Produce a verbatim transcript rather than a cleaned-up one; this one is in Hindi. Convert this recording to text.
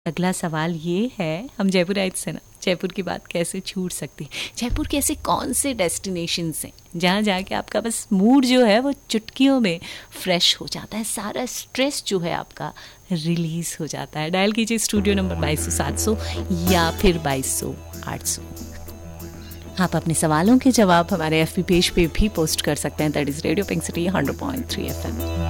अगला सवाल ये है, हम जयपुर आए थे ना, जयपुर की बात कैसे छूट सकती। जयपुर के ऐसे कौन से डेस्टिनेशंस हैं जहाँ जाके आपका बस मूड जो है वो चुटकियों में फ्रेश हो जाता है, सारा स्ट्रेस जो है आपका रिलीज हो जाता है। डायल कीजिए स्टूडियो नंबर बाईस सौ सात सौ या फिर बाईस सौ आठ सौ। आप अपने सवालों के जवाब हमारे एफ बी पेज पे भी पोस्ट कर सकते हैं, that is radio pink city hundred point three F M.